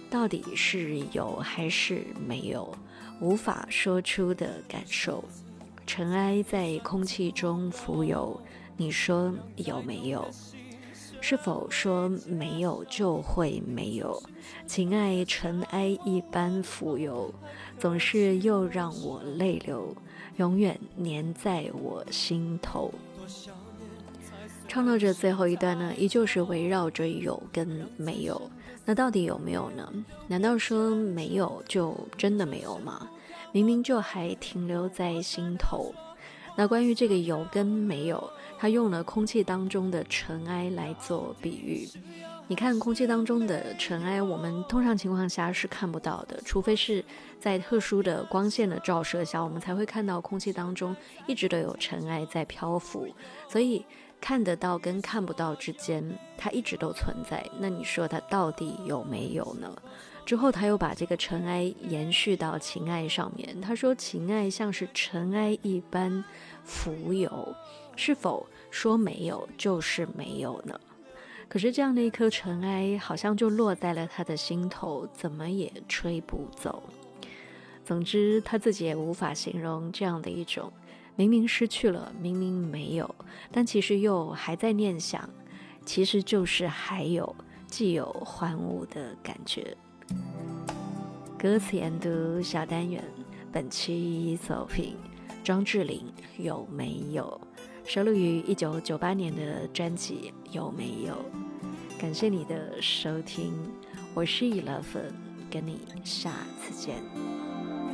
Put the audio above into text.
到底是有还是没有，无法说出的感受。尘埃在空气中浮游，你说有没有？是否说没有就会没有？情爱尘埃一般浮游，总是又让我泪流，永远粘在我心头。唱到这最后一段呢，依旧是围绕着有跟没有。那到底有没有呢？难道说没有就真的没有吗？明明就还停留在心头。那关于这个有跟没有，他用了空气当中的尘埃来做比喻。你看空气当中的尘埃，我们通常情况下是看不到的，除非是在特殊的光线的照射下，我们才会看到空气当中一直都有尘埃在漂浮。所以看得到跟看不到之间，它一直都存在。那你说它到底有没有呢？之后他又把这个尘埃延续到情爱上面，他说情爱像是尘埃一般浮游，是否说没有就是没有呢？可是这样的一颗尘埃好像就落在了他的心头，怎么也吹不走。总之他自己也无法形容这样的一种明明失去了，明明没有，但其实又还在念想，其实就是还有既有还无的感觉。歌词研读小单元，本期作品张智霖有没有，收录于1998年的专辑有没有。感谢你的收听，我是11，跟你下次见。